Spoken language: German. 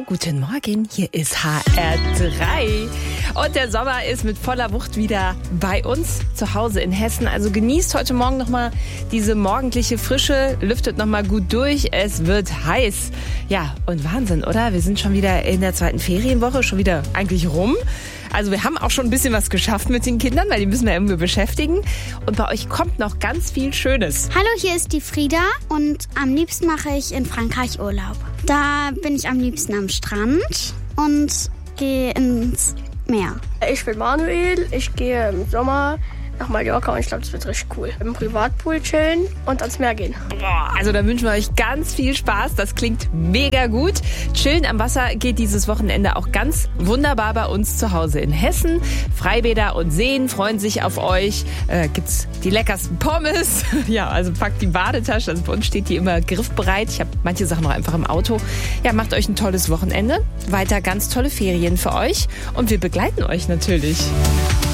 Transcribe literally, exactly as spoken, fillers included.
guten Morgen, hier ist H R drei. Und der Sommer ist mit voller Wucht wieder bei uns zu Hause in Hessen. Also genießt heute Morgen nochmal diese morgendliche Frische, lüftet nochmal gut durch. Es wird heiß. Ja, und Wahnsinn, oder? Wir sind schon wieder in der zweiten Ferienwoche, schon wieder eigentlich rum. Also wir haben auch schon ein bisschen was geschafft mit den Kindern, weil die müssen wir irgendwie beschäftigen. Und bei euch kommt noch ganz viel Schönes. Hallo, hier ist die Frieda und am liebsten mache ich in Frankreich Urlaub. Da bin ich am liebsten am Strand und gehe ins Meer. Ich bin Manuel, ich gehe im Sommer nach Mallorca und ich glaube, das wird richtig cool. Im Privatpool chillen und ans Meer gehen. Boah, also da wünschen wir euch ganz viel Spaß. Das klingt mega gut. Chillen am Wasser geht dieses Wochenende auch ganz wunderbar bei uns zu Hause in Hessen. Freibäder und Seen freuen sich auf euch. Äh, gibt's die leckersten Pommes. Ja, also packt die Badetasche. Also bei uns steht die immer griffbereit. Ich habe manche Sachen noch einfach im Auto. Ja, macht euch ein tolles Wochenende. Weiter ganz tolle Ferien für euch. Und wir begleiten euch natürlich.